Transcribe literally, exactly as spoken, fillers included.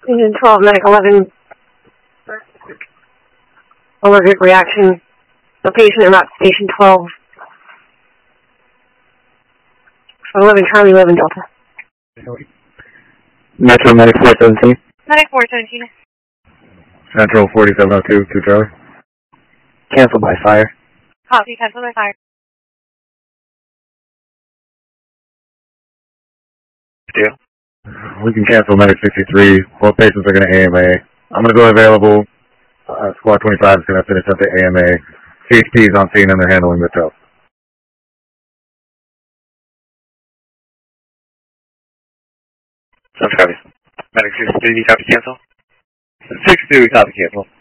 Engine twelve, Medic eleven. Allergic reaction. The patient in route to Station twelve. eleven, Charlie eleven, Delta. Metro Medic four seventeen. Medic four seventeen. Central forty-seven oh two, two Charlie. Cancel by fire. Copy, cancel by fire. Deal. We can cancel Medic sixty-three. Both patients are going to A M A. I'm going to go available. Uh, Squad twenty-five is going to finish up the A M A. C H P is on scene and they're handling the tow. Sounds copy. Medic sixty-three, you copy cancel? sixty-two, we copy cancel.